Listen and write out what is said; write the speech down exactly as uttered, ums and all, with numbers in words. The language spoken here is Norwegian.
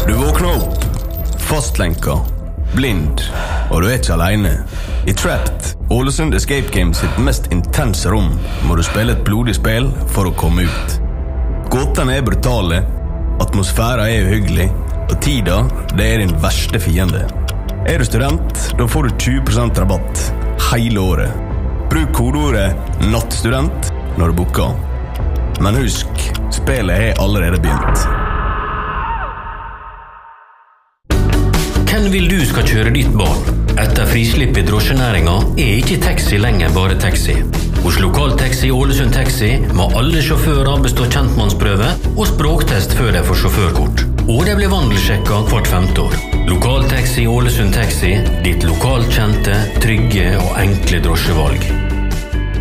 Du våkner opp, fastlenka, blind, og du er ikke alene. I Trapped, Ålesund Escape Games sitt mest intense rom, må du spille et blodig spill for å komme ut. Gåtene er brutale, atmosfæren er uhyggelig, og tida, det er din verste fiende. Er du student, da får du tjue prosent rabatt hele året. Bruk kodeordet nattstudent når du booker. Men husk, spillet er allerede begynt. Hvem vil du skal kjøre ditt barn? Etter frislipp i drosjenæringen er ikke taxi lenger bare taxi. Hos Lokaltaxi Ålesund Taxi må alle sjåfører bestå kjentmannsprøve og språktest før de får sjåførkort. Og de blir vandelsjekket hvert femte år. Lokaltaxi Ålesund Taxi, ditt lokalkjente, trygge og enkle drosjevalg.